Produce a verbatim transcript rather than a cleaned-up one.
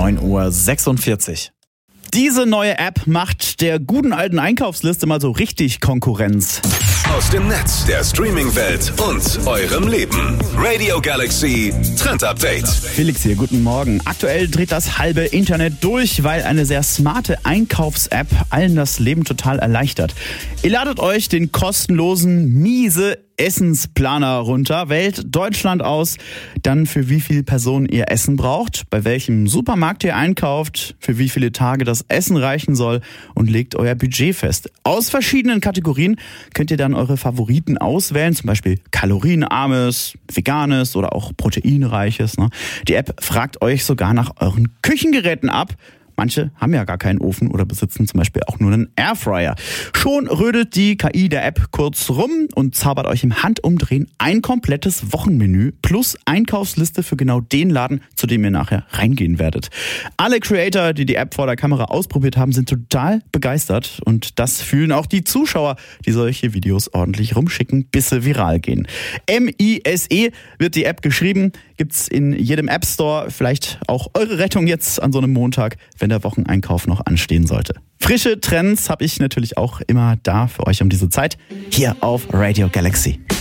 neun Uhr sechsundvierzig. Diese neue App macht der guten alten Einkaufsliste mal so richtig Konkurrenz. Aus dem Netz, der Streaming-Welt und eurem Leben. Radio Galaxy Trend Update. Felix hier, guten Morgen. Aktuell dreht das halbe Internet durch, weil eine sehr smarte Einkaufs-App allen das Leben total erleichtert. Ihr ladet euch den kostenlosen Miese Essensplaner runter, wählt Deutschland aus, dann für wie viele Personen ihr Essen braucht, bei welchem Supermarkt ihr einkauft, für wie viele Tage das Essen reichen soll und legt euer Budget fest. Aus verschiedenen Kategorien könnt ihr dann eure Favoriten auswählen, zum Beispiel kalorienarmes, veganes oder auch proteinreiches. Die App fragt euch sogar nach euren Küchengeräten ab. Manche haben ja gar keinen Ofen oder besitzen zum Beispiel auch nur einen Airfryer. Schon rödelt die K I der App kurz rum und zaubert euch im Handumdrehen ein komplettes Wochenmenü plus Einkaufsliste für genau den Laden, zu dem ihr nachher reingehen werdet. Alle Creator, die die App vor der Kamera ausprobiert haben, sind total begeistert und das fühlen auch die Zuschauer, die solche Videos ordentlich rumschicken, bis sie viral gehen. M I S E wird die App geschrieben, gibt's in jedem App Store, vielleicht auch eure Rettung jetzt an so einem Montag, wenn der Wocheneinkauf noch anstehen sollte. Frische Trends habe ich natürlich auch immer da für euch um diese Zeit, hier auf Radio Galaxy.